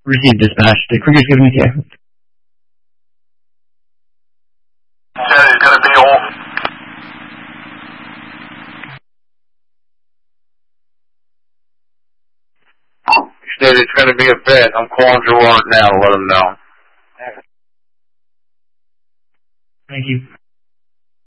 Received dispatch. The Krieger's giving me care. Said he's going to be on. He said it's going to be a bet. I'm calling Gerard now to let him know. Thank you.